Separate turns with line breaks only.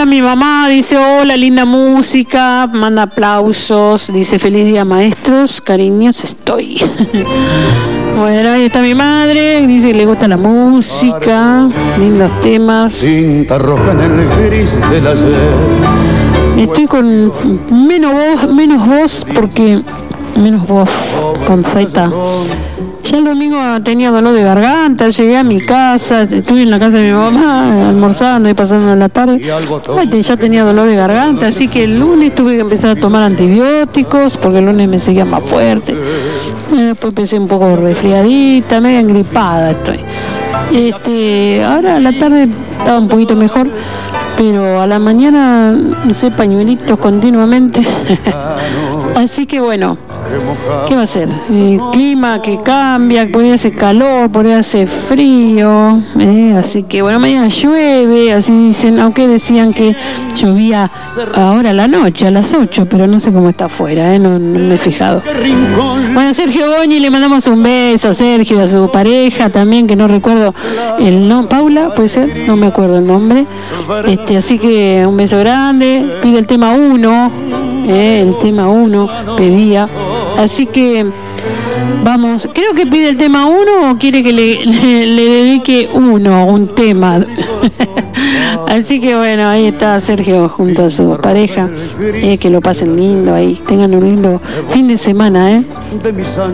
está mi mamá, dice hola, linda música, manda aplausos, dice feliz día maestros, cariños estoy. Bueno, ahí está mi madre, dice que le gusta la música, lindos temas.
Tinta roja en el gris del ayer.
Estoy con menos voz con Z. Ya el domingo tenía dolor de garganta, llegué a mi casa, estuve en la casa de mi mamá almorzando y pasando la tarde. Ya tenía dolor de garganta, así que el lunes tuve que empezar a tomar antibióticos porque el lunes me seguía más fuerte. Después empecé un poco resfriadita, medio engripada estoy. Ahora a la tarde estaba un poquito mejor, pero a la mañana, no sé, pañuelitos continuamente. Así que bueno, ¿qué va a ser? El clima que cambia, por ahí hace calor, por ahí hace frío, así que bueno, mañana llueve, así dicen, aunque decían que llovía ahora a la noche, a las 8, pero no sé cómo está afuera, no me he fijado. Bueno, Sergio Goñi, le mandamos un beso a Sergio, a su pareja también, que no recuerdo el nombre, Paula, puede ser, no me acuerdo el nombre, así que un beso grande, pide el tema 1, el tema 1 pedía, así que vamos, creo que pide el tema 1 o quiere que le dedique un tema. Así que bueno, ahí está Sergio junto a su pareja, que lo pasen lindo ahí, tengan un lindo fin de semana,